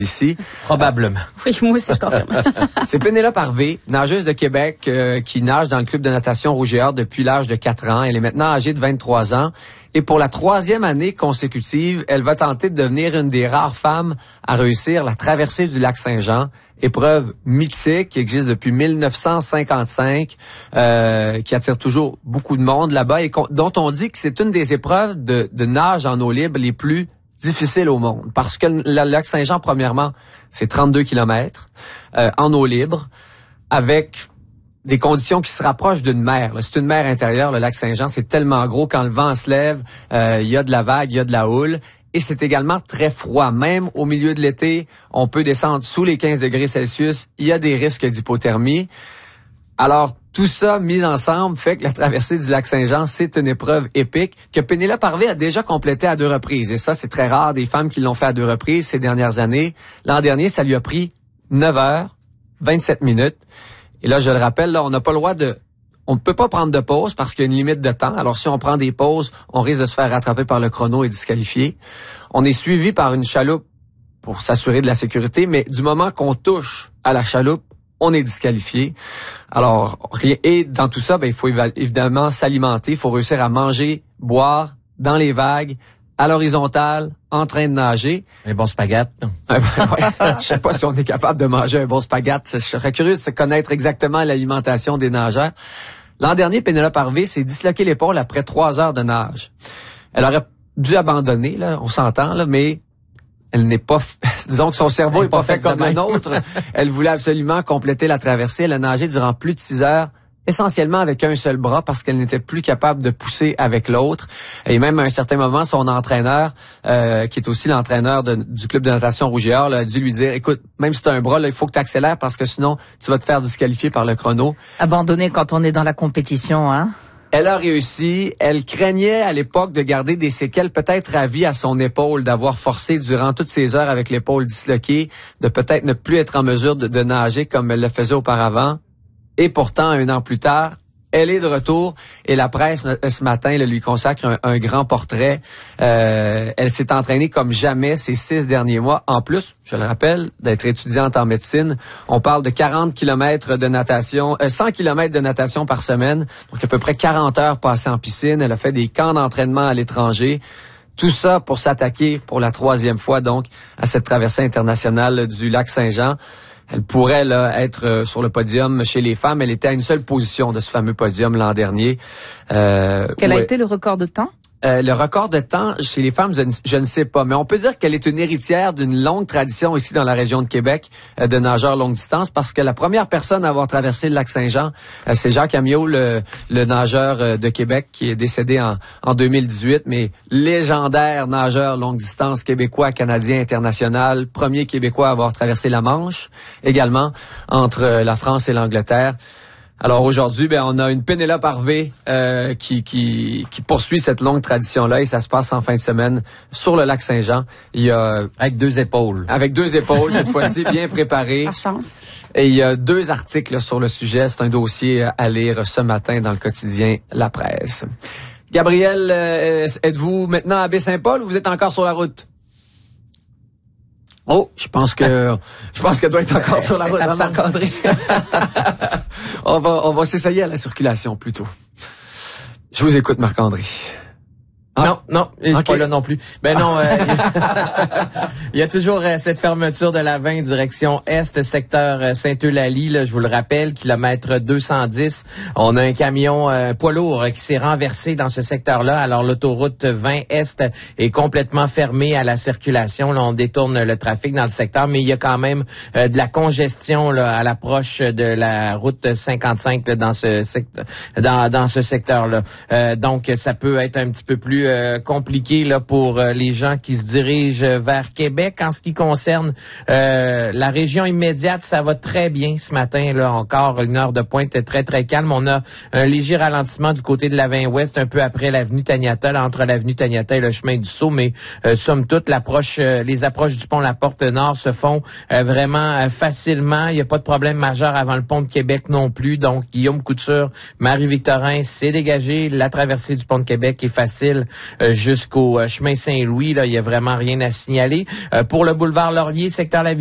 ici. Probablement. Oui, moi aussi, je confirme. C'est Pénélope Harvey, nageuse de Québec, qui nage dans le club de natation Rouge et Or depuis l'âge de 4 ans. Elle est maintenant âgée de 23 ans. Et pour la 3e année consécutive, elle va tenter de devenir une des rares femmes à réussir la traversée du lac Saint-Jean. Épreuve mythique qui existe depuis 1955, qui attire toujours beaucoup de monde là-bas et dont on dit que c'est une des épreuves de nage en eau libre les plus difficiles au monde. Parce que le lac Saint-Jean, premièrement, c'est 32 kilomètres en eau libre, avec des conditions qui se rapprochent d'une mer. C'est une mer intérieure, le lac Saint-Jean. C'est tellement gros, quand le vent se lève, il y a de la vague, il y a de la houle. Et c'est également très froid. Même au milieu de l'été, on peut descendre sous les 15 degrés Celsius. Il y a des risques d'hypothermie. Alors, tout ça mis ensemble fait que la traversée du lac Saint-Jean, c'est une épreuve épique que Pénélope Harvey a déjà complétée à 2 reprises. Et ça, c'est très rare, des femmes qui l'ont fait à 2 reprises ces dernières années. L'an dernier, ça lui a pris 9 heures, 27 minutes. Et là, je le rappelle, là, on n'a pas le droit on ne peut pas prendre de pause parce qu'il y a une limite de temps. Alors, si on prend des pauses, on risque de se faire rattraper par le chrono et disqualifier. On est suivi par une chaloupe pour s'assurer de la sécurité, mais du moment qu'on touche à la chaloupe, on est disqualifié. Alors, et dans tout ça, il faut évidemment s'alimenter. Il faut réussir à manger, boire dans les vagues, à l'horizontale, en train de nager. Un bon spaghette. Je sais pas si on est capable de manger un bon spaghette. Je serais curieux de connaître exactement l'alimentation des nageurs. L'an dernier, Pénélope Harvey s'est disloqué l'épaule après 3 heures de nage. Elle aurait dû abandonner, là, on s'entend, là, mais elle n'est pas, disons que son cerveau n'est pas fait comme le nôtre. Elle voulait absolument compléter la traversée. Elle a nagé durant plus de 6 heures, essentiellement avec un seul bras parce qu'elle n'était plus capable de pousser avec l'autre. Et même à un certain moment, son entraîneur, qui est aussi l'entraîneur du club de natation Rouge et Or, a dû lui dire, écoute, même si tu as un bras, là, il faut que tu accélères parce que sinon, tu vas te faire disqualifier par le chrono. Abandonner quand on est dans la compétition, hein? Elle a réussi. Elle craignait à l'époque de garder des séquelles peut-être à vie à son épaule, d'avoir forcé durant toutes ces heures avec l'épaule disloquée, de peut-être ne plus être en mesure de nager comme elle le faisait auparavant. Et pourtant, 1 an plus tard, elle est de retour et la presse, ce matin, lui consacre un grand portrait. Elle s'est entraînée comme jamais ces 6 derniers mois. En plus, je le rappelle, d'être étudiante en médecine, on parle de 40 kilomètres de natation, 100 kilomètres de natation par semaine, donc à peu près 40 heures passées en piscine. Elle a fait des camps d'entraînement à l'étranger. Tout ça pour s'attaquer pour la 3e fois, donc, à cette traversée internationale du lac Saint-Jean. Elle pourrait là être sur le podium chez les femmes. Elle était à une seule position de ce fameux podium l'an dernier. Quel a été le record de temps? Le record de temps chez les femmes, je ne sais pas, mais on peut dire qu'elle est une héritière d'une longue tradition ici dans la région de Québec de nageurs longue distance, parce que la première personne à avoir traversé le lac Saint-Jean, c'est Jacques Amiot, le nageur de Québec, qui est décédé en 2018, mais légendaire nageur longue distance québécois, canadien, international, premier Québécois à avoir traversé la Manche, également entre la France et l'Angleterre. Alors aujourd'hui, on a une Pénélope Harvey qui poursuit cette longue tradition-là et ça se passe en fin de semaine sur le lac Saint-Jean. Il y a avec 2 épaules. Avec 2 épaules, cette fois-ci bien préparées. Par chance. Et il y a 2 articles sur le sujet. C'est un dossier à lire ce matin dans le quotidien La Presse. Gabriel, êtes-vous maintenant à Baie-Saint-Paul ou vous êtes encore sur la route? Oh, je pense qu'elle doit être encore sur la route, Marc-André. On va s'essayer à la circulation plutôt. Je vous écoute, Marc-André. Non, je suis pas là non plus. Ben non, il y a toujours cette fermeture de la 20 direction Est, secteur Saint-Eulalie, là, je vous le rappelle, kilomètre 210. On a un camion poids lourd qui s'est renversé dans ce secteur-là. Alors l'autoroute 20 Est est complètement fermée à la circulation. Là, on détourne le trafic dans le secteur, mais il y a quand même de la congestion là, à l'approche de la route 55 là, dans ce secteur-là. Donc ça peut être un petit peu plus compliqué là pour les gens qui se dirigent vers Québec. En ce qui concerne la région immédiate, ça va très bien ce matin. Là, encore une heure de pointe très, très calme. On a un léger ralentissement du côté de la 20 Ouest, un peu après l'avenue Taniata, là, entre l'avenue Taniata et le chemin du Sceau. Mais somme toute, les approches du pont La Porte Nord se font vraiment facilement. Il n'y a pas de problème majeur avant le pont de Québec non plus. Donc, Guillaume Couture, Marie-Victorin, c'est dégagé. La traversée du pont de Québec est facile jusqu'au chemin Saint-Louis. Là, il y a vraiment rien à signaler. Pour le boulevard Laurier, secteur La